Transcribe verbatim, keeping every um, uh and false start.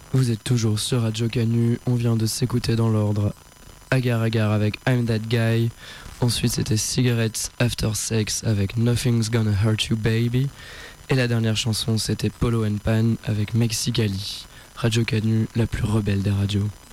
Vous êtes toujours sur Radio Canu, on vient de s'écouter dans l'ordre Agar Agar avec I'm That Guy, ensuite c'était Cigarettes After Sex avec Nothing's Gonna Hurt You Baby, et la dernière chanson c'était Polo and Pan avec Mexicali. Radio Canu, la plus rebelle des radios.